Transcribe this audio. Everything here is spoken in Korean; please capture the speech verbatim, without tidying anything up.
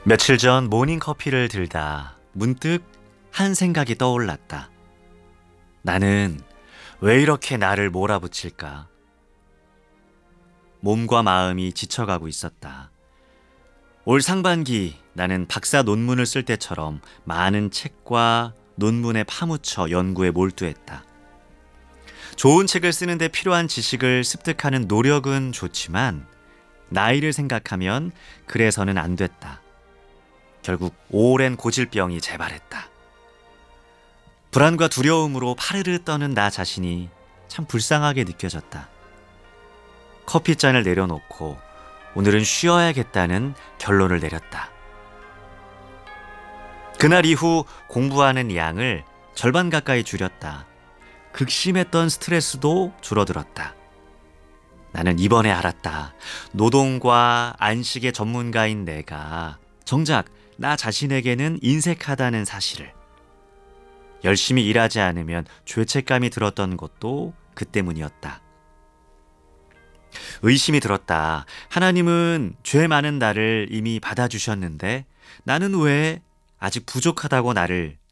며칠 전 모닝커피를 들다 문득 한 생각이 떠올랐다. 나는 왜 이렇게 나를 몰아붙일까? 몸과 마음이 지쳐가고 있었다. 올 상반기 나는 박사 논문을 쓸 때처럼 많은 책과 논문에 파묻혀 연구에 몰두했다. 좋은 책을 쓰는데 필요한 지식을 습득하는 노력은 좋지만 나이를 생각하면 그래서는 안 됐다. 결국 오랜 고질병이 재발했다. 불안과 두려움으로 파르르 떠는 나 자신이 참 불쌍하게 느껴졌다. 커피잔을 내려놓고 오늘은 쉬어야겠다는 결론을 내렸다. 그날 이후 공부하는 양을 절반 가까이 줄였다. 극심했던 스트레스도 줄어들었다. 나는 이번에 알았다. 노동과 안식의 전문가인 내가 정작 나 자신에게는 인색하다는 사실을. 열심히 일하지 않으면 죄책감이 들었던 것도 그 때문이었다. 의심이 들었다. 하나님은 죄 많은 나를 이미 받아주셨는데 나는 왜 아직 부족하다고 나를